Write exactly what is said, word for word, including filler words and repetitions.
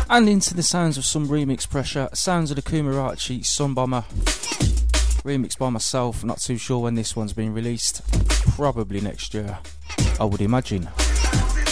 And into the sounds of some remix pressure, sounds of the Kumarachi Sun Bomber, remixed by myself. Not too sure when this one's been released, probably next year, I would imagine.